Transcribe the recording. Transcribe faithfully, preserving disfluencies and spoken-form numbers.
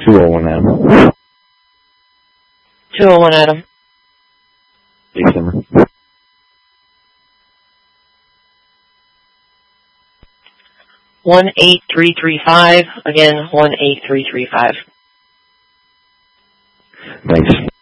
two oh one Adam. two oh one Adam. Big Summer. one eight three three five. Again, one eight three three five. Thanks.